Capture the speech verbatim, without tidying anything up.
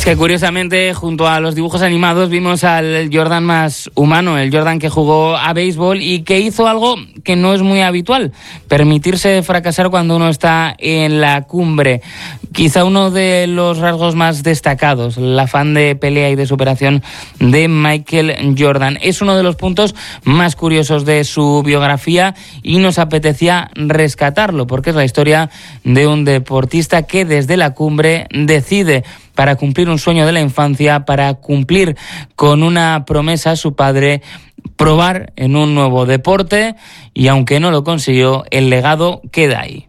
Que curiosamente, junto a los dibujos animados, vimos al Jordan más humano, el Jordan que jugó a béisbol y que hizo algo que no es muy habitual: permitirse fracasar cuando uno está en la cumbre. Quizá uno de los rasgos más destacados, el afán de pelea y de superación de Michael Jordan. Es uno de los puntos más curiosos de su biografía y nos apetecía rescatarlo, porque es la historia de un deportista que desde la cumbre decide, para cumplir un sueño de la infancia, para cumplir con una promesa a su padre, probar en un nuevo deporte, y aunque no lo consiguió, el legado queda ahí.